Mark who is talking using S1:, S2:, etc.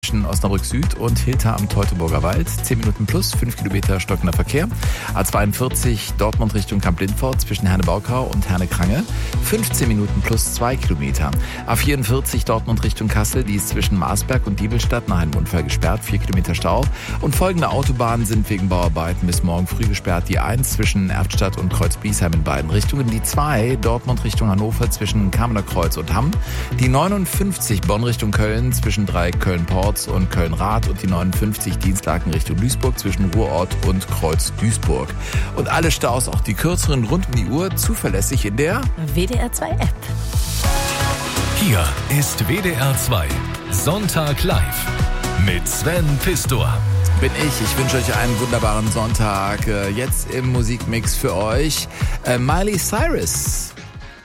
S1: zwischen Osnabrück Süd und Hilter am Teutoburger Wald. 10 Minuten plus, 5 Kilometer stockender Verkehr. A42 Dortmund Richtung Kamp-Lindfort zwischen Herne-Baukau und Herne-Krange. 15 Minuten plus 2 Kilometer. A44 Dortmund Richtung Kassel, die ist zwischen Marsberg und Diebelstadt nach einem Unfall gesperrt. 4 Kilometer Stau. Und folgende Autobahnen sind wegen Bauarbeiten bis morgen früh gesperrt. Die 1 zwischen Erftstadt und Kreuz-Biesheim in beiden Richtungen. Die 2 Dortmund Richtung Hannover zwischen Kamener Kreuz und Hamm. Die 59 Bonn Richtung Köln zwischen 3 Köln-Porz und Köln-Rath und die 59 Dienstlaken Richtung Duisburg zwischen Ruhrort und Kreuz-Duisburg. Und alle Staus, auch die kürzeren rund um die Uhr, zuverlässig in der
S2: WDR 2 App.
S3: Hier ist WDR 2 Sonntag live mit Sven Pistor.
S1: Bin ich. Ich wünsche euch einen wunderbaren Sonntag. Jetzt im Musikmix für euch Miley Cyrus.